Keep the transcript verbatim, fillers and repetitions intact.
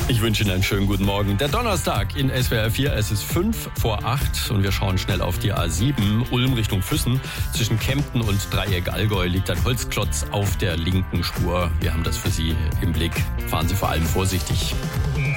Ich wünsche Ihnen einen schönen guten Morgen. Der Donnerstag in S W R vier, es ist fünf vor acht und wir schauen schnell auf die A sieben, Ulm Richtung Füssen. Zwischen Kempten und Dreieck Allgäu liegt ein Holzklotz auf der linken Spur. Wir haben das für Sie im Blick. Fahren Sie vor allem vorsichtig.